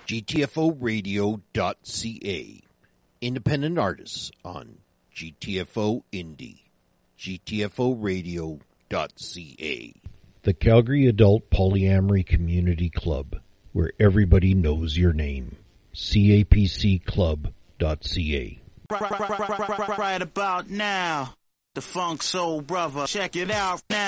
GTFOradio.ca. Independent artists on GTFO Indie. GTFOradio.ca. The Calgary Adult Polyamory Community Club, where everybody knows your name. CAPCClub.ca. Right about now, the Funk Soul Brother. Check it out now.